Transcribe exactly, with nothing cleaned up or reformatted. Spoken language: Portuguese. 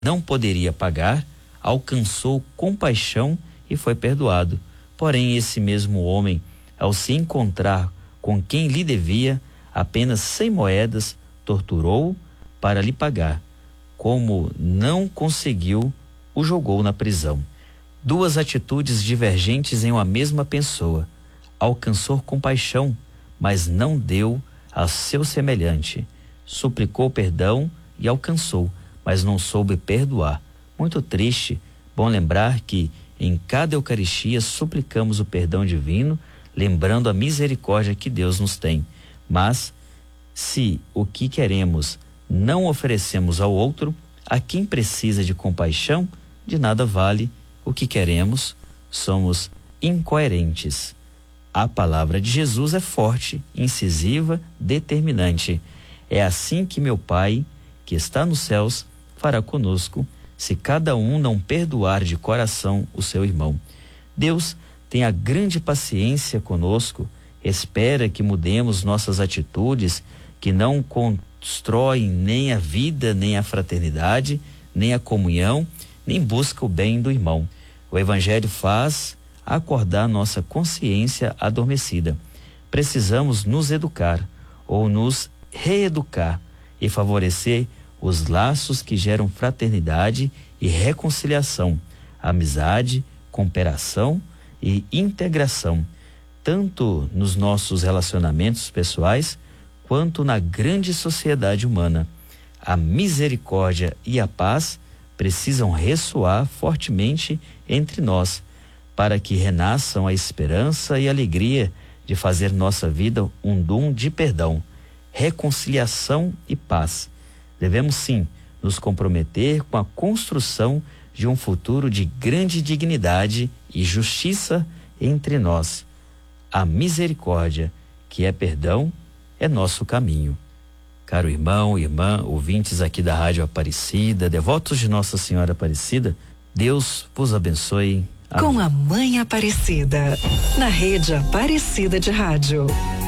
não poderia pagar, alcançou compaixão e foi perdoado. Porém, esse mesmo homem, ao se encontrar com quem lhe devia apenas cem moedas, torturou-o para lhe pagar. Como não conseguiu, o jogou na prisão. Duas atitudes divergentes em uma mesma pessoa. Alcançou compaixão, mas não deu a seu semelhante. Suplicou perdão e alcançou, mas não soube perdoar. Muito triste. Bom lembrar que em cada Eucaristia suplicamos o perdão divino, lembrando a misericórdia que Deus nos tem. Mas, se o que queremos não oferecemos ao outro, a quem precisa de compaixão, de nada vale o que queremos, somos incoerentes. A palavra de Jesus é forte, incisiva, determinante. É assim que meu Pai, que está nos céus, fará conosco, se cada um não perdoar de coração o seu irmão. Deus tem a grande paciência conosco, espera que mudemos nossas atitudes, que não constroem nem a vida, nem a fraternidade, nem a comunhão, nem busca o bem do irmão. O Evangelho faz acordar nossa consciência adormecida. Precisamos nos educar ou nos reeducar e favorecer os laços que geram fraternidade e reconciliação, amizade, cooperação e integração, tanto nos nossos relacionamentos pessoais quanto na grande sociedade humana. A misericórdia e a paz precisam ressoar fortemente entre nós, para que renasçam a esperança e a alegria de fazer nossa vida um dom de perdão, reconciliação e paz. Devemos sim nos comprometer com a construção de um futuro de grande dignidade e justiça entre nós. A misericórdia, que é perdão, é nosso caminho. Caro irmão, irmã, ouvintes aqui da Rádio Aparecida, devotos de Nossa Senhora Aparecida, Deus vos abençoe. Amém. Com a Mãe Aparecida, na Rede Aparecida de Rádio.